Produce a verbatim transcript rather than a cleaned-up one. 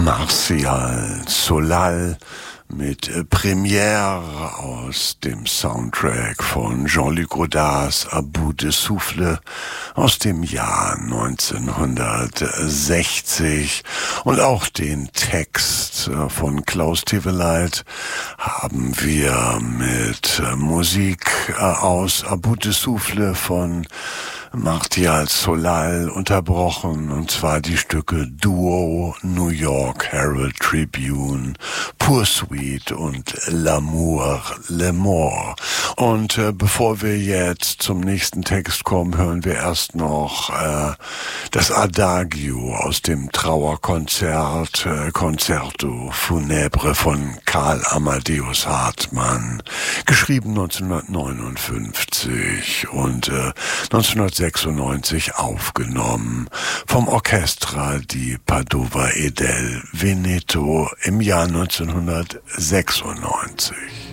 Martial Solal mit Première aus dem Soundtrack von Jean-Luc Godards À bout de souffle aus dem Jahr neunzehnhundertsechzig. Und auch den Text von Klaus Teweleit haben wir mit Musik aus À bout de souffle von Martial Solal unterbrochen, und zwar die Stücke Duo, New York Herald Tribune, Poursuite und L'amour, Le Mort. Und äh, bevor wir jetzt zum nächsten Text kommen, hören wir erst noch äh, das Adagio aus dem Trauerkonzert, äh, Concerto Funèbre von Karl Amadeus Hartmann, geschrieben neunzehnhundertneunundfünfzig und äh, neunzehnhundertsechsundneunzig aufgenommen vom Orchestra di Padova e del Veneto im Jahr neunzehnhundertsechsundneunzig.